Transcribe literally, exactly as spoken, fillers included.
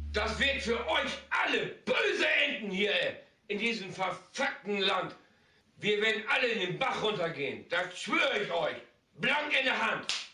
Das wird für euch alle böse enden hier in diesem verfuckten Land. Wir werden alle in den Bach runtergehen. Das schwöre ich euch. Blank in der Hand.